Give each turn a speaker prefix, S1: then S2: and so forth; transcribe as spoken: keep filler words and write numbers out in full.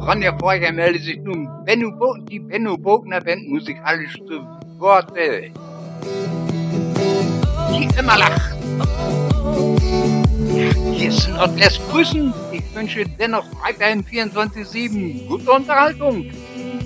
S1: Ronja Forcher meldet sich nun Benno Bo die Benno Bogner Band musikalisch zu Worte. Die immer lacht. Hier ist Nordwest Grüßen. Ich wünsche dennoch weiterhin vierundzwanzig sieben gute Unterhaltung.